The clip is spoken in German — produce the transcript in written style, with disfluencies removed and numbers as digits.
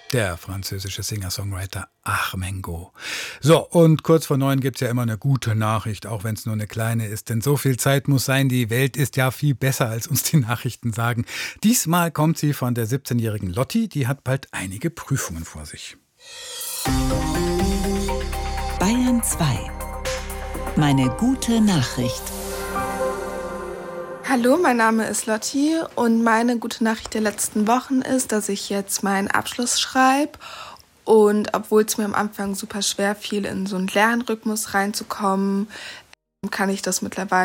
Der französische Singer-Songwriter Armengo. So, und kurz vor 9 gibt's ja immer eine gute Nachricht, auch wenn es nur eine kleine ist. Denn so viel Zeit muss sein, die Welt ist ja viel besser, als uns die Nachrichten sagen. Diesmal kommt sie von der 17-jährigen Lotti, die hat bald einige Prüfungen vor sich. Bayern 2. Meine gute Nachricht. Hallo, mein Name ist Lotti und meine gute Nachricht der letzten Wochen ist, dass ich jetzt meinen Abschluss schreibe. Und obwohl es mir am Anfang super schwer fiel, in so einen Lernrhythmus reinzukommen, kann ich das mittlerweile